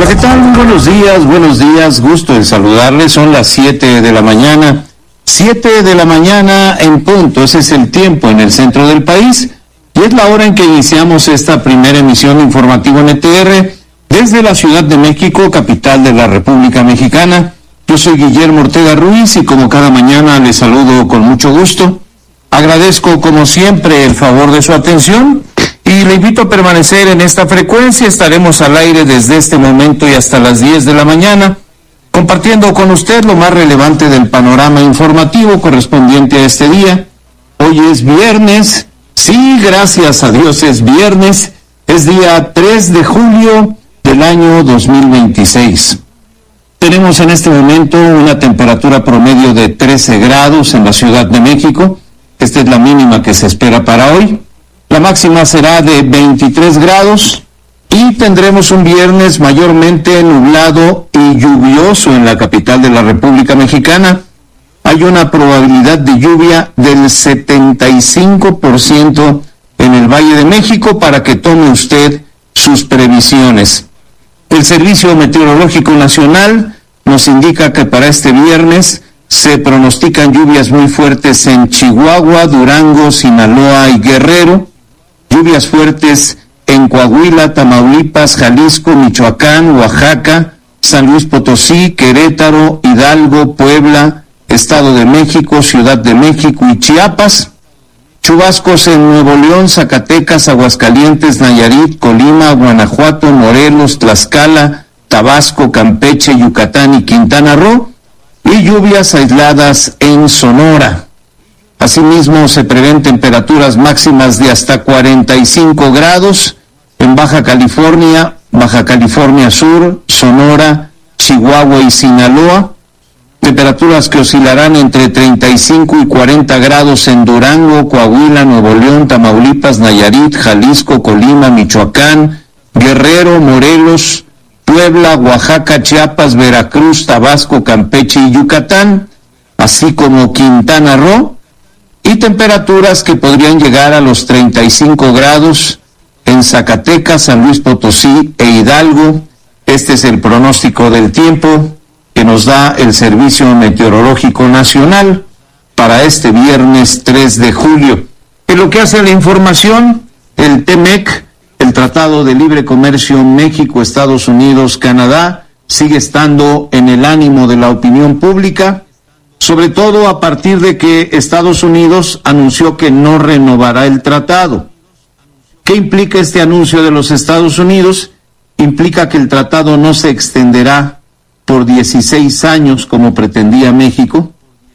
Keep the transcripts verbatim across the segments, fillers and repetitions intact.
Hola, ¿qué tal? Muy buenos días, buenos días, gusto en saludarles. Son las siete de la mañana, siete de la mañana en punto. Ese es el tiempo en el centro del país y es la hora en que iniciamos esta primera emisión de Informativo N T R desde la Ciudad de México, capital de la República Mexicana. Yo soy Guillermo Ortega Ruiz y como cada mañana les saludo con mucho gusto. Agradezco como siempre el favor de su atención y le invito a permanecer en esta frecuencia. Estaremos al aire desde este momento y hasta las diez de la mañana, compartiendo con usted lo más relevante del panorama informativo correspondiente a este día. Hoy es viernes, sí, gracias a Dios es viernes, es día tres de julio del año dos mil veintiséis. Tenemos en este momento una temperatura promedio de trece grados en la Ciudad de México. Esta es la mínima que se espera para hoy. La máxima será de veintitrés grados y tendremos un viernes mayormente nublado y lluvioso en la capital de la República Mexicana. Hay una probabilidad de lluvia del setenta y cinco por ciento en el Valle de México para que tome usted sus previsiones. El Servicio Meteorológico Nacional nos indica que para este viernes se pronostican lluvias muy fuertes en Chihuahua, Durango, Sinaloa y Guerrero. Lluvias fuertes en Coahuila, Tamaulipas, Jalisco, Michoacán, Oaxaca, San Luis Potosí, Querétaro, Hidalgo, Puebla, Estado de México, Ciudad de México y Chiapas. Chubascos en Nuevo León, Zacatecas, Aguascalientes, Nayarit, Colima, Guanajuato, Morelos, Tlaxcala, Tabasco, Campeche, Yucatán y Quintana Roo. Y lluvias aisladas en Sonora. Asimismo, se prevén temperaturas máximas de hasta cuarenta y cinco grados en Baja California, Baja California Sur, Sonora, Chihuahua y Sinaloa. Temperaturas que oscilarán entre treinta y cinco y cuarenta grados en Durango, Coahuila, Nuevo León, Tamaulipas, Nayarit, Jalisco, Colima, Michoacán, Guerrero, Morelos, Puebla, Oaxaca, Chiapas, Veracruz, Tabasco, Campeche y Yucatán, así como Quintana Roo, y temperaturas que podrían llegar a los treinta y cinco grados en Zacatecas, San Luis Potosí e Hidalgo. Este es el pronóstico del tiempo que nos da el Servicio Meteorológico Nacional para este viernes tres de julio. En lo que hace a la información, el T M E C, el Tratado de Libre Comercio México, Estados Unidos, Canadá, sigue estando en el ánimo de la opinión pública, sobre todo a partir de que Estados Unidos anunció que no renovará el tratado. ¿Qué implica este anuncio de los Estados Unidos? Implica que el tratado no se extenderá por dieciséis años como pretendía México.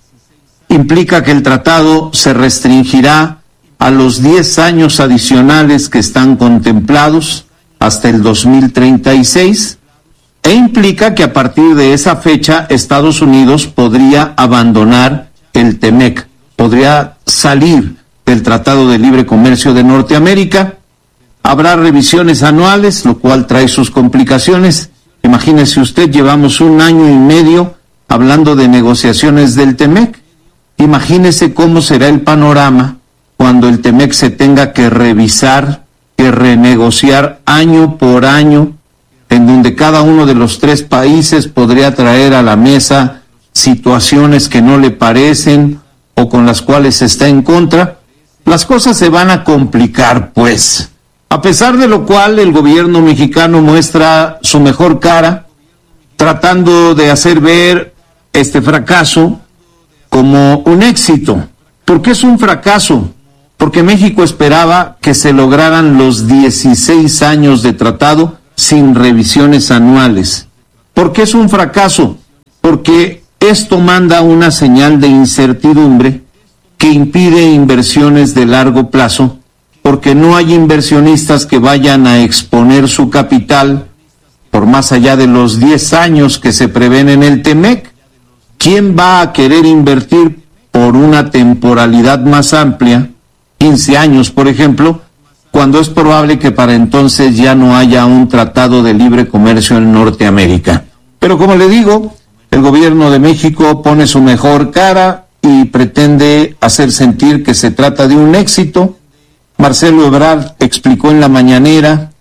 Implica que el tratado se restringirá a los diez años adicionales que están contemplados hasta el dos mil treinta y seis, e implica que a partir de esa fecha Estados Unidos podría abandonar el T M E C, podría salir del Tratado de Libre Comercio de Norteamérica. Habrá revisiones anuales, lo cual trae sus complicaciones. Imagínese usted, llevamos un año y medio hablando de negociaciones del T M E C. Imagínese cómo será el panorama cuando el T M E C se tenga que revisar, que renegociar año por año, en donde cada uno de los tres países podría traer a la mesa situaciones que no le parecen o con las cuales está en contra. Las cosas se van a complicar, pues. A pesar de lo cual, el gobierno mexicano muestra su mejor cara, tratando de hacer ver este fracaso como un éxito. ¿Por qué es un fracaso? Porque México esperaba que se lograran los dieciséis años de tratado sin revisiones anuales. ¿Por qué es un fracaso? Porque esto manda una señal de incertidumbre que impide inversiones de largo plazo, porque no hay inversionistas que vayan a exponer su capital por más allá de los diez años que se prevén en el T M E C. ¿Quién va a querer invertir por una temporalidad más amplia, quince años por ejemplo, cuando es probable que para entonces ya no haya un tratado de libre comercio en Norteamérica? Pero como le digo, el gobierno de México pone su mejor cara y pretende hacer sentir que se trata de un éxito. Marcelo Ebrard explicó en la mañanera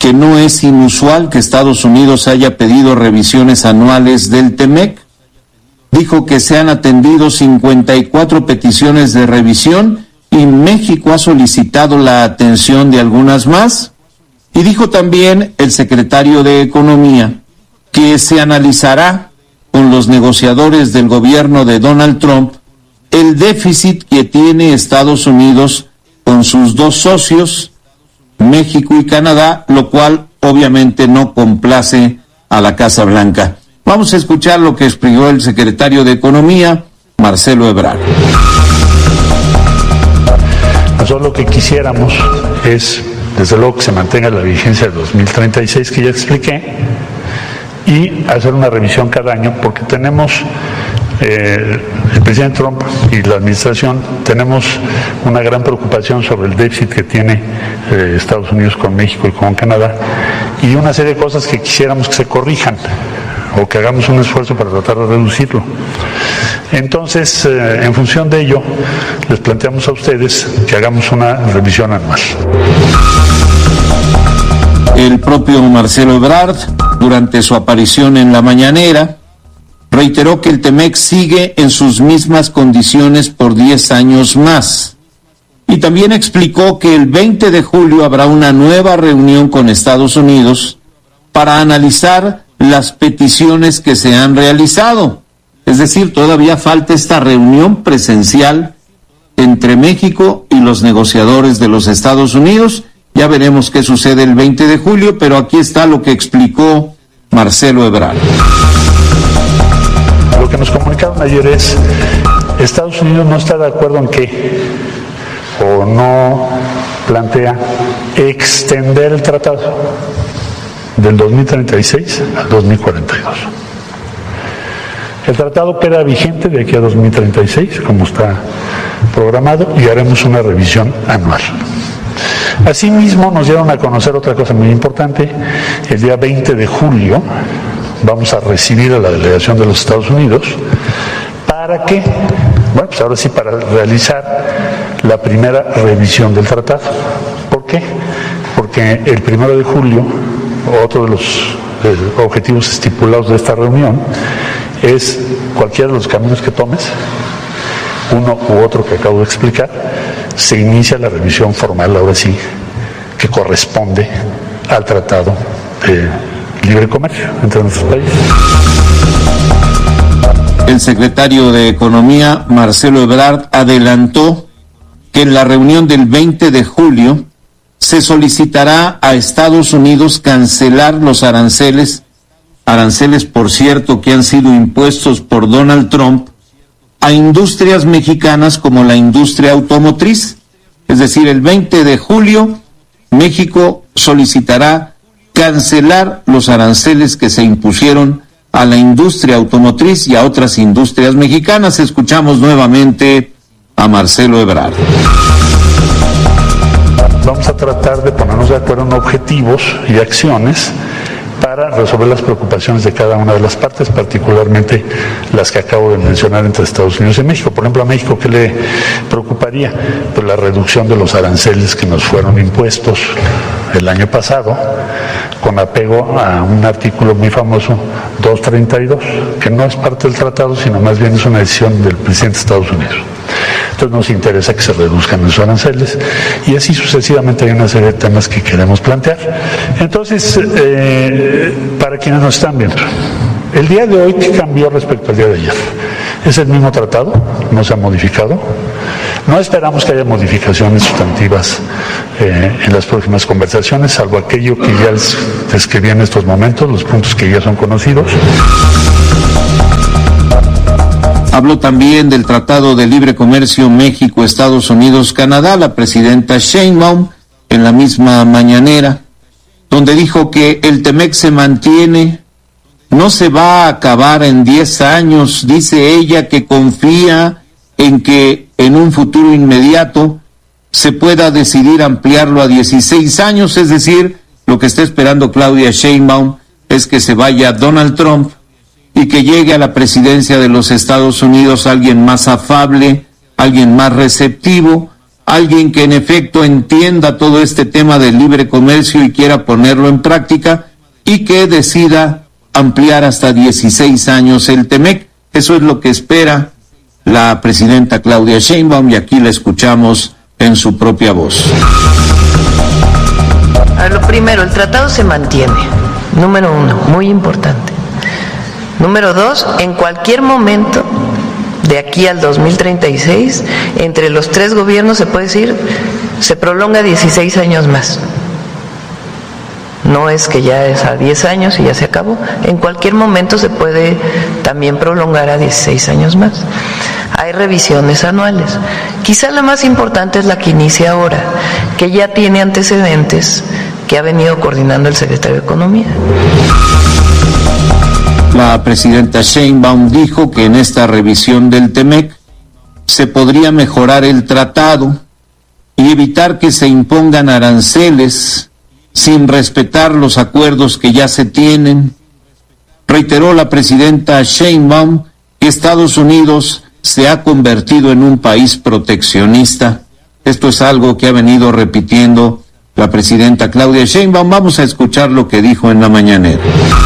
que no es inusual que Estados Unidos haya pedido revisiones anuales del TEMEC. Dijo que se han atendido cincuenta y cuatro peticiones de revisión y México ha solicitado la atención de algunas más. Y dijo también el secretario de Economía que se analizará con los negociadores del gobierno de Donald Trump el déficit que tiene Estados Unidos con sus dos socios, México y Canadá, lo cual obviamente no complace a la Casa Blanca. Vamos a escuchar lo que explicó el secretario de Economía, Marcelo Ebrard. Nosotros lo que quisiéramos es, desde luego, que se mantenga la vigencia del dos mil treinta y seis que ya expliqué, y hacer una revisión cada año, porque tenemos, eh, el presidente Trump y la administración, tenemos una gran preocupación sobre el déficit que tiene eh, Estados Unidos con México y con Canadá, y una serie de cosas que quisiéramos que se corrijan, o que hagamos un esfuerzo para tratar de reducirlo. Entonces, eh, en función de ello, les planteamos a ustedes que hagamos una revisión anual. El propio Marcelo Ebrard, durante su aparición en la mañanera, reiteró que el TEMEC sigue en sus mismas condiciones por diez años más. Y también explicó que el veinte de julio habrá una nueva reunión con Estados Unidos para analizar las peticiones que se han realizado. Es decir, todavía falta esta reunión presencial entre México y los negociadores de los Estados Unidos. Ya veremos qué sucede el veinte de julio, pero aquí está lo que explicó Marcelo Ebrard. Lo que nos comunicaron ayer es, Estados Unidos no está de acuerdo en qué, o no plantea extender el tratado del dos mil treinta y seis al dos mil cuarenta y dos. El tratado queda vigente de aquí a dos mil treinta y seis, como está programado, y haremos una revisión anual. Asimismo, nos dieron a conocer otra cosa muy importante. El día veinte de julio vamos a recibir a la delegación de los Estados Unidos para que, bueno, pues ahora sí, para realizar la primera revisión del tratado. ¿Por qué? Porque el primero de julio, otro de los eh, objetivos estipulados de esta reunión es cualquiera de los caminos que tomes, uno u otro que acabo de explicar, se inicia la revisión formal, ahora sí, que corresponde al Tratado de Libre Comercio entre nuestros países. El secretario de Economía, Marcelo Ebrard, adelantó que en la reunión del veinte de julio se solicitará a Estados Unidos cancelar los aranceles, aranceles por cierto que han sido impuestos por Donald Trump a industrias mexicanas como la industria automotriz. Es decir, el veinte de julio México solicitará cancelar los aranceles que se impusieron a la industria automotriz y a otras industrias mexicanas. Escuchamos nuevamente a Marcelo Ebrard. Vamos a tratar de ponernos de acuerdo en objetivos y acciones para resolver las preocupaciones de cada una de las partes, particularmente las que acabo de mencionar entre Estados Unidos y México. Por ejemplo, a México, ¿qué le preocuparía? Pues la reducción de los aranceles que nos fueron impuestos el año pasado, con apego a un artículo muy famoso, doscientos treinta y dos, que no es parte del tratado, sino más bien es una decisión del presidente de Estados Unidos. Entonces nos interesa que se reduzcan esos aranceles y así sucesivamente hay una serie de temas que queremos plantear. Entonces, eh, para quienes nos están viendo, el día de hoy, ¿qué cambió respecto al día de ayer? Es el mismo tratado, no se ha modificado. No esperamos que haya modificaciones sustantivas eh, en las próximas conversaciones, salvo aquello que ya les describí en estos momentos, los puntos que ya son conocidos. Habló también del Tratado de Libre Comercio México, Estados Unidos, Canadá, la presidenta Sheinbaum, en la misma mañanera, donde dijo que el TEMEC se mantiene, no se va a acabar en diez años, dice ella que confía en que en un futuro inmediato se pueda decidir ampliarlo a dieciséis años, es decir, lo que está esperando Claudia Sheinbaum es que se vaya Donald Trump y que llegue a la presidencia de los Estados Unidos alguien más afable, alguien más receptivo, alguien que en efecto entienda todo este tema del libre comercio y quiera ponerlo en práctica y que decida ampliar hasta dieciséis años el Temec. Eso es lo que espera la presidenta Claudia Sheinbaum y aquí la escuchamos en su propia voz. A ver, lo primero, el tratado se mantiene, número uno, muy importante. Número dos, en cualquier momento de aquí al dos mil treinta y seis, entre los tres gobiernos se puede decir, se prolonga dieciséis años más. No es que ya es a diez años y ya se acabó. En cualquier momento se puede también prolongar a dieciséis años más. Hay revisiones anuales. Quizá la más importante es la que inicia ahora, que ya tiene antecedentes que ha venido coordinando el secretario de Economía. La presidenta Sheinbaum dijo que en esta revisión del Temec se podría mejorar el tratado y evitar que se impongan aranceles sin respetar los acuerdos que ya se tienen. Reiteró la presidenta Sheinbaum que Estados Unidos se ha convertido en un país proteccionista. Esto es algo que ha venido repitiendo la presidenta Claudia Sheinbaum. Vamos a escuchar lo que dijo en la mañanera.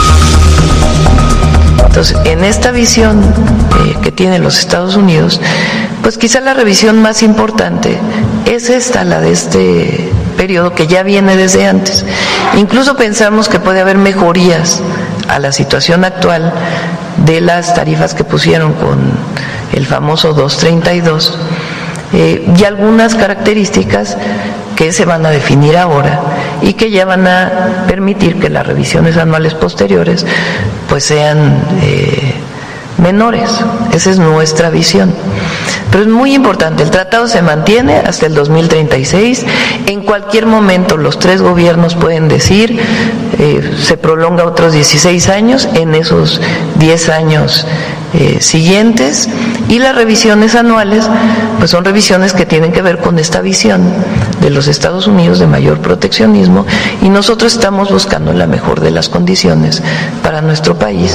Entonces, en esta visión eh, que tienen los Estados Unidos, pues quizá la revisión más importante es esta, la de este periodo que ya viene desde antes. Incluso pensamos que puede haber mejorías a la situación actual de las tarifas que pusieron con el famoso doscientos treinta y dos eh, y algunas características que se van a definir ahora y que ya van a permitir que las revisiones anuales posteriores pues sean eh, menores. Esa es nuestra visión. Pero es muy importante, el tratado se mantiene hasta el dos mil treinta y seis. En cualquier momento los tres gobiernos pueden decir, eh, se prolonga otros dieciséis años, en esos diez años eh, siguientes, y las revisiones anuales pues son revisiones que tienen que ver con esta visión de los Estados Unidos de mayor proteccionismo, y nosotros estamos buscando la mejor de las condiciones para nuestro país.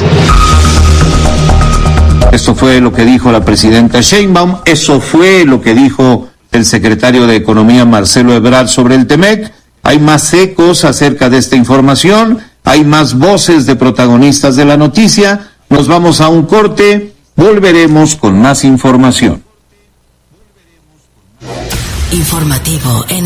Esto fue lo que dijo la presidenta Sheinbaum, eso fue lo que dijo el secretario de Economía Marcelo Ebrard sobre el Temec. Hay más ecos acerca de esta información, hay más voces de protagonistas de la noticia. Nos vamos a un corte, volveremos con más información. Informativo en